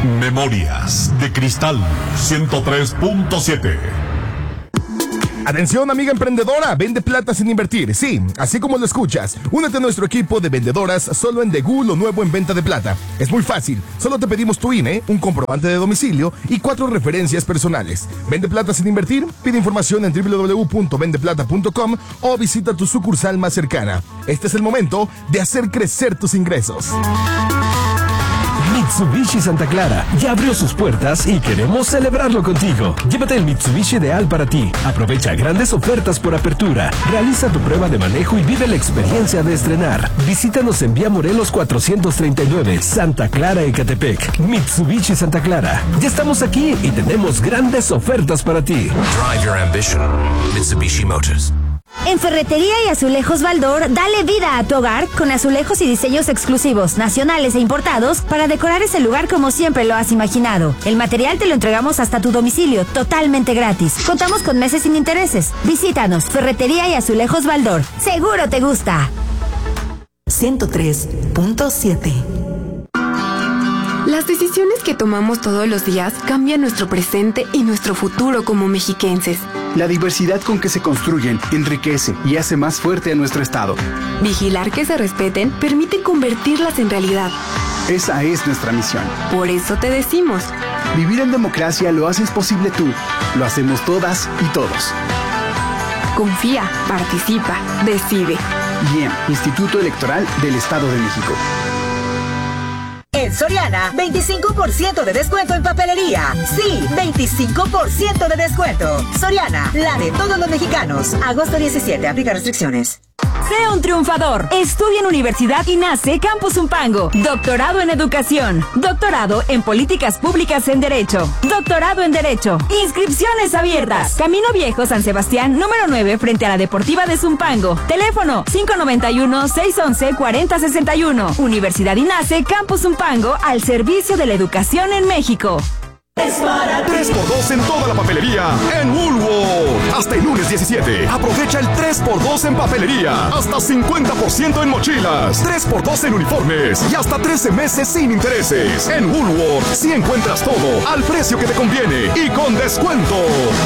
Memorias de Cristal 103.7. Atención, amiga emprendedora, vende plata sin invertir. Sí, así como lo escuchas. Únete a nuestro equipo de vendedoras solo en Degú, lo nuevo en venta de plata. Es muy fácil, solo te pedimos tu INE, un comprobante de domicilio y 4 referencias personales. Vende plata sin invertir, pide información en www.vendeplata.com o visita tu sucursal más cercana. Este es el momento de hacer crecer tus ingresos. Mitsubishi Santa Clara ya abrió sus puertas y queremos celebrarlo contigo. Llévate el Mitsubishi ideal para ti. Aprovecha grandes ofertas por apertura. Realiza tu prueba de manejo y vive la experiencia de estrenar. Visítanos en Vía Morelos 439, Santa Clara, Ecatepec. Mitsubishi Santa Clara. Ya estamos aquí y tenemos grandes ofertas para ti. Drive your ambition. Mitsubishi Motors. En Ferretería y Azulejos Baldor, dale vida a tu hogar con azulejos y diseños exclusivos, nacionales e importados para decorar ese lugar como siempre lo has imaginado. El material te lo entregamos hasta tu domicilio, totalmente gratis. Contamos con meses sin intereses. Visítanos, Ferretería y Azulejos Baldor. Seguro te gusta. 103.7. Las decisiones que tomamos todos los días cambian nuestro presente y nuestro futuro como mexiquenses. La diversidad con que se construyen enriquece y hace más fuerte a nuestro estado. Vigilar que se respeten permite convertirlas en realidad. Esa es nuestra misión. Por eso te decimos: vivir en democracia lo haces posible tú, lo hacemos todas y todos. Confía, participa, decide. IEM, Instituto Electoral del Estado de México. En Soriana, 25% de descuento en papelería. Sí, 25% de descuento. Soriana, la de todos los mexicanos. Agosto 17, aplica restricciones. Sé un triunfador. Estudia en Universidad INACE Campus Zumpango. Doctorado en Educación. Doctorado en Políticas Públicas en Derecho. Doctorado en Derecho. Inscripciones abiertas. Camino Viejo, San Sebastián, número 9, frente a la Deportiva de Zumpango. Teléfono 591-611-4061. Universidad INACE Campus Zumpango, al servicio de la educación en México. 3x2 en toda la papelería en Woolworth. Hasta el lunes 17. Aprovecha el 3x2 en papelería. Hasta 50% en mochilas. 3x2 en uniformes. Y hasta 13 meses sin intereses. En Woolworth, si encuentras todo al precio que te conviene y con descuento.